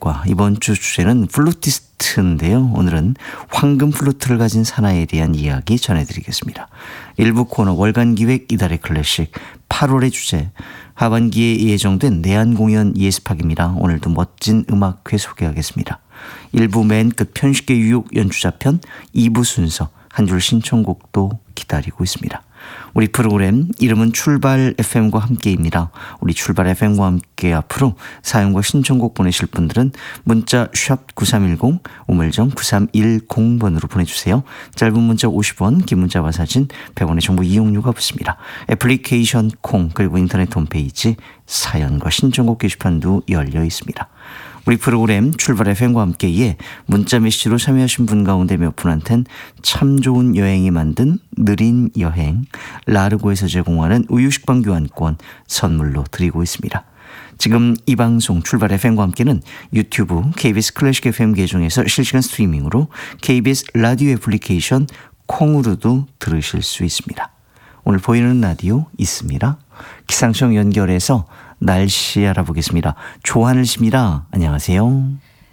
안녕하십니까. 이번 주 주제는 플루티스트인데요. 오늘은 황금 플루트를 가진 사나이에 대한 이야기 전해드리겠습니다. 일부 코너 월간 기획 이달의 클래식 8월의 주제 하반기에 예정된 내한 공연 예습학입니다. 오늘도 멋진 음악회 소개하겠습니다. 1부 맨 끝 편식계 유혹 연주자편 2부 순서 한 줄 신청곡도 기다리고 있습니다. 우리 프로그램 이름은 출발 FM과 함께입니다. 우리 출발 FM과 함께 앞으로 사연과 신청곡 보내실 분들은 문자 샵 9310 우물정 9310번으로 보내주세요. 짧은 문자 50원, 긴 문자와 사진 100원의 정보 이용료가 붙습니다. 애플리케이션 콩 그리고 인터넷 홈페이지 사연과 신청곡 게시판도 열려 있습니다. 우리 프로그램 출발 FM과 함께에 문자 메시지로 참여하신 분 가운데 몇 분한텐 참 좋은 여행이 만든 느린 여행 라르고에서 제공하는 우유식빵 교환권 선물로 드리고 있습니다. 지금 이 방송 출발 FM과 함께는 유튜브 KBS 클래식 FM 계정에서 실시간 스트리밍으로 KBS 라디오 애플리케이션 콩으로도 들으실 수 있습니다. 오늘 보이는 라디오 있습니다. 기상청 연결해서 날씨 알아보겠습니다. 조하늘 씨입니다. 안녕하세요.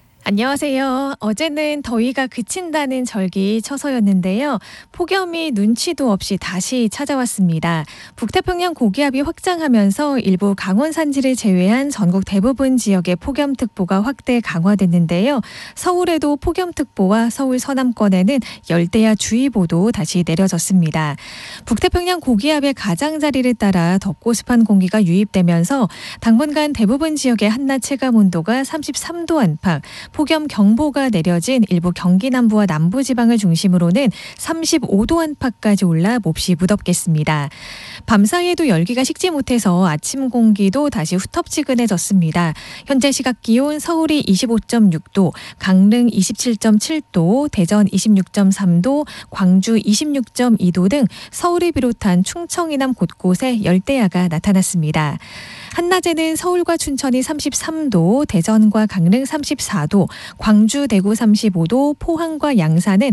안녕하세요. 어제는 더위가 그친다는 절기처서였는데요. 폭염이 눈치도 없이 다시 찾아왔습니다. 북태평양 고기압이 확장하면서 일부 강원 산지를 제외한 전국 대부분 지역에 폭염특보가 확대 강화됐는데요. 서울에도 폭염특보와 서울 서남권에는 열대야 주의보도 다시 내려졌습니다. 북태평양 고기압의 가장자리를 따라 덥고 습한 공기가 유입되면서 당분간 대부분 지역의 한낮 체감온도가 33도 안팎, 폭염 경보가 내려진 일부 경기 남부와 남부 지방을 중심으로는 35도 안팎까지 올라 몹시 무덥겠습니다. 밤사이에도 열기가 식지 못해서 아침 공기도 다시 후텁지근해졌습니다. 현재 시각 기온 서울이 25.6도, 강릉 27.7도, 대전 26.3도, 광주 26.2도 등 서울을 비롯한 충청 이남 곳곳에 열대야가 나타났습니다. 한낮에는 서울과 춘천이 33도, 대전과 강릉 34도, 광주, 대구 35도, 포항과 양산은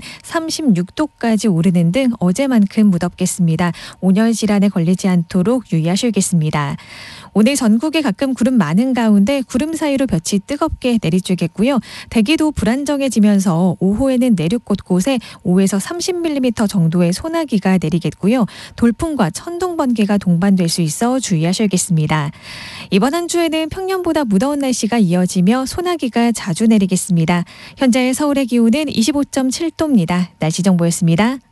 36도까지 오르는 등 어제만큼 무덥겠습니다. 온열 질환에 걸리지 않도록 유의하셔야겠습니다. 오늘 전국에 가끔 구름 많은 가운데 구름 사이로 볕이 뜨겁게 내리쬐겠고요. 대기도 불안정해지면서 오후에는 내륙 곳곳에 5에서 30mm 정도의 소나기가 내리겠고요. 돌풍과 천둥 번개가 동반될 수 있어 주의하셔야겠습니다. 이번 한 주에는 평년보다 무더운 날씨가 이어지며 소나기가 자주 내리겠습니다. 현재 서울의 기온은 25.7도입니다. 날씨 정보였습니다.